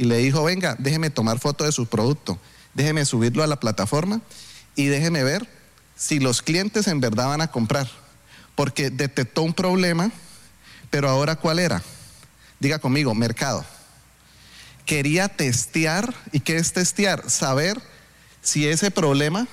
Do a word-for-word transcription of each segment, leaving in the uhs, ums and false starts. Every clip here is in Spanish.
y le dijo, venga, déjeme tomar foto de su producto, déjeme subirlo a la plataforma y déjeme ver si los clientes en verdad van a comprar. Porque detectó un problema, pero ahora ¿cuál era? Diga conmigo, mercado. Quería testear, ¿y qué es testear? Saber si ese problema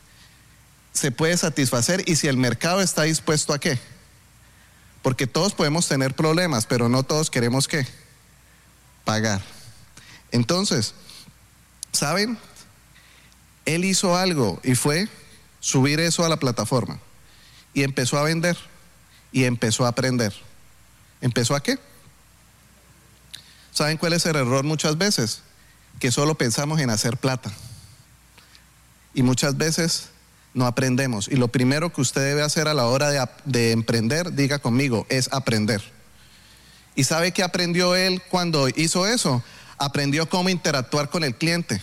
se puede satisfacer y si el mercado está dispuesto a qué. Porque todos podemos tener problemas, pero no todos queremos qué, pagar. Entonces, ¿saben? Él hizo algo y fue subir eso a la plataforma y empezó a vender y empezó a aprender. ¿Empezó a qué? ¿Saben cuál es el error muchas veces? Que solo pensamos en hacer plata y muchas veces no aprendemos. Y lo primero que usted debe hacer a la hora de, de emprender, diga conmigo, es aprender. ¿Y sabe qué aprendió él cuando hizo eso? Aprendió cómo interactuar con el cliente.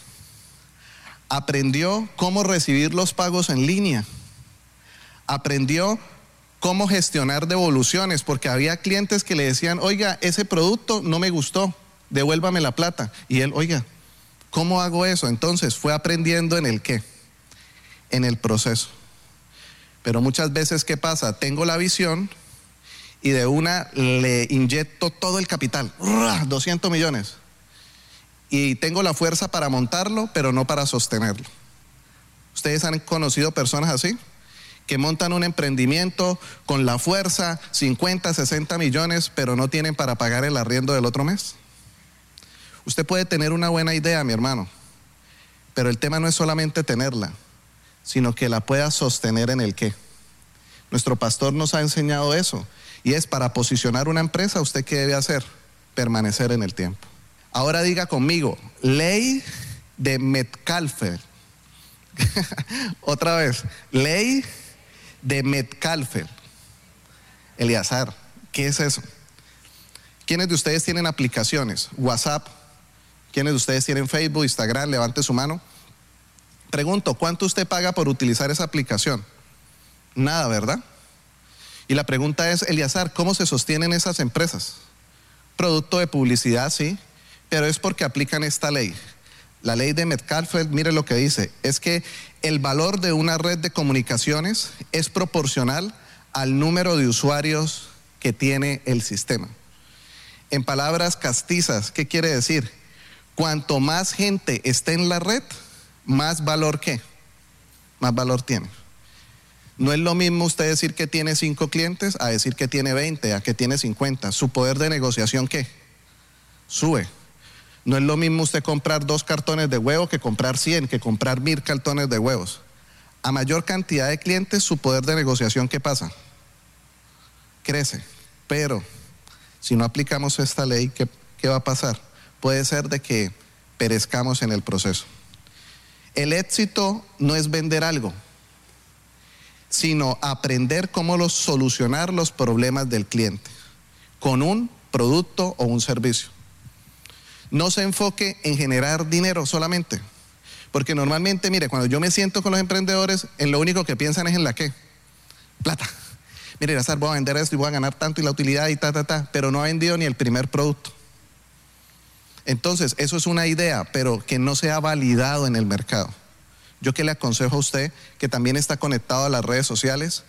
Aprendió cómo recibir los pagos en línea. Aprendió cómo gestionar devoluciones, porque había clientes que le decían, oiga, ese producto no me gustó, devuélvame la plata. Y él, oiga, ¿cómo hago eso? Entonces fue aprendiendo en el qué, en el proceso. Pero muchas veces, ¿qué pasa? Tengo la visión y de una le inyecto todo el capital, doscientos millones. Y tengo la fuerza para montarlo, pero no para sostenerlo. ¿Ustedes han conocido personas así? Que montan un emprendimiento con la fuerza, cincuenta, sesenta millones, pero no tienen para pagar el arriendo del otro mes. Usted puede tener una buena idea, mi hermano, pero el tema no es solamente tenerla, sino que la pueda sostener en el qué. Nuestro pastor nos ha enseñado eso, y es para posicionar una empresa, ¿usted qué debe hacer? Permanecer en el tiempo. Ahora diga conmigo, ley de Metcalfe. Otra vez, ley de Metcalfe. Eleazar, ¿qué es eso? ¿Quiénes de ustedes tienen aplicaciones? WhatsApp. ¿Quiénes de ustedes tienen Facebook, Instagram? Levante su mano. Pregunto, ¿cuánto usted paga por utilizar esa aplicación? Nada, ¿verdad? Y la pregunta es, Eleazar, ¿cómo se sostienen esas empresas? Producto de publicidad, sí, pero es porque aplican esta ley. La ley de Metcalfe, mire lo que dice, es que el valor de una red de comunicaciones es proporcional al número de usuarios que tiene el sistema. En palabras castizas, ¿qué quiere decir? Cuanto más gente esté en la red, más valor ¿qué? Más valor tiene. No es lo mismo usted decir que tiene cinco clientes a decir que tiene veinte, a que tiene cincuenta. Su poder de negociación ¿qué? Sube. No es lo mismo usted comprar dos cartones de huevo que comprar cien, que comprar mil cartones de huevos. A mayor cantidad de clientes, su poder de negociación ¿qué pasa? Crece. Pero si no aplicamos esta ley, ¿qué, qué va a pasar? Puede ser de que perezcamos en el proceso. El éxito no es vender algo, sino aprender cómo los, solucionar los problemas del cliente con un producto o un servicio. No se enfoque en generar dinero solamente, porque normalmente, mire, cuando yo me siento con los emprendedores, en lo único que piensan es en la qué, plata. Mire, Eleazar, voy a vender esto y voy a ganar tanto y la utilidad y ta, ta, ta, pero no ha vendido ni el primer producto. Entonces, eso es una idea, pero que no se ha validado en el mercado. Yo que le aconsejo a usted, que también está conectado a las redes sociales,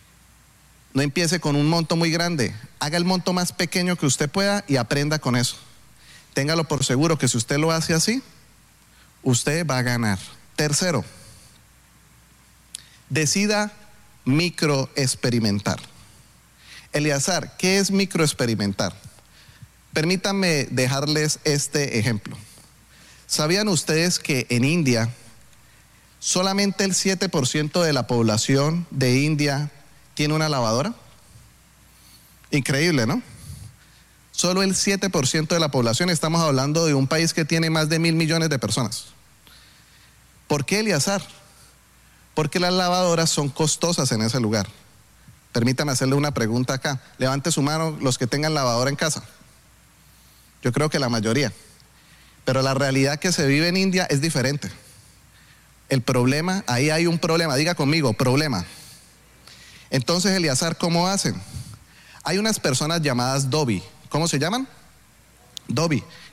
no empiece con un monto muy grande, haga el monto más pequeño que usted pueda y aprenda con eso. Téngalo por seguro que si usted lo hace así, usted va a ganar. Tercero, decida microexperimentar. Eleazar, ¿qué es microexperimentar? Permítanme dejarles este ejemplo. ¿Sabían ustedes que en India solamente el siete por ciento de la población de India tiene una lavadora? Increíble, ¿no? Solo el siete por ciento de la población, estamos hablando de un país que tiene más de mil millones de personas. ¿Por qué, Eleazar? Porque las lavadoras son costosas en ese lugar. Permítame hacerle una pregunta acá. Levante su mano los que tengan lavadora en casa. Yo creo que la mayoría. Pero la realidad que se vive en India es diferente. El problema, ahí hay un problema, diga conmigo, problema. Entonces, Eleazar, ¿cómo hacen? Hay unas personas llamadas Dobby. ¿Cómo se llaman? Dobby.